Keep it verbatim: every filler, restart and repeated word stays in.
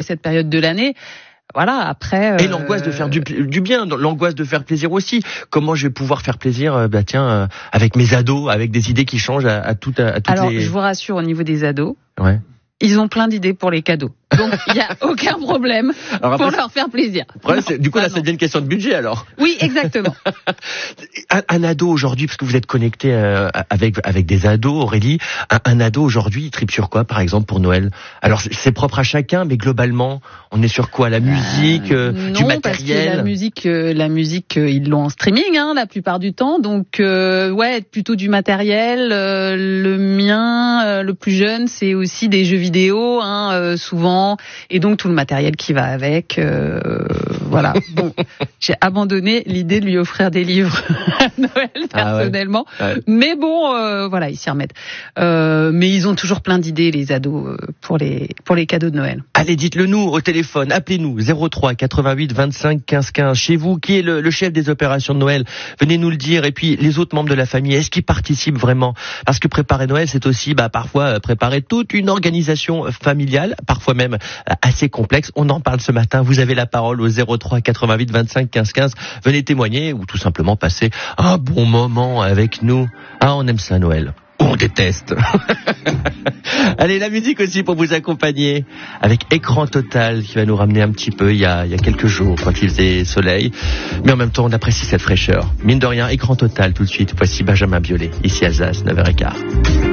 cette période de l'année. Voilà, après. Et euh... l'angoisse de faire du, du bien, l'angoisse de faire plaisir aussi. Comment je vais pouvoir faire plaisir, euh, bah tiens, euh, avec mes ados, avec des idées qui changent à, à, tout, à, à toutes Alors, les. Alors, je vous rassure, au niveau des ados, ouais. Ils ont plein d'idées pour les cadeaux. Donc, il n'y a aucun problème alors après, pour leur faire plaisir. Après, non, du coup, là, non. ça devient une question de budget, alors. Oui, exactement. un, un ado aujourd'hui, parce que vous êtes connecté euh, avec avec des ados, Aurélie, un, un ado aujourd'hui, il tripe sur quoi, par exemple, pour Noël? Alors, c'est propre à chacun, mais globalement, on est sur quoi? La musique, euh, non, du matériel? Parce que la musique, euh, la musique, euh, ils l'ont en streaming, hein, la plupart du temps. Donc, euh, ouais, plutôt du matériel. Euh, le mien, euh, le plus jeune, c'est aussi des jeux vidéo, hein, euh, souvent. Et donc tout le matériel qui va avec, euh, voilà. Bon, j'ai abandonné l'idée de lui offrir des livres à Noël personnellement, ah ouais. Ouais. Mais bon, euh, voilà, ils s'y remettent. Euh, mais ils ont toujours plein d'idées, les ados, pour les pour les cadeaux de Noël. Allez, dites-le nous au téléphone, appelez-nous zéro trois quatre-vingt-huit vingt-cinq quinze quinze. Chez vous, qui est le, le chef des opérations de Noël? Venez nous le dire. Et puis les autres membres de la famille, est-ce qu'ils participent vraiment? Parce que préparer Noël, c'est aussi, bah, parfois préparer toute une organisation familiale, parfois même assez complexe. On en parle ce matin. Vous avez la parole au zéro trois quatre-vingt-huit vingt-cinq quinze quinze. Venez témoigner ou tout simplement passer un bon moment avec nous. Ah, on aime ça, Noël. On déteste. Allez, la musique aussi pour vous accompagner avec Écran Total qui va nous ramener un petit peu il y a, il y a quelques jours quand il faisait soleil. Mais en même temps, on apprécie cette fraîcheur. Mine de rien, Écran Total tout de suite. Voici Benjamin Biolay, ici Alsace, neuf heures quinze.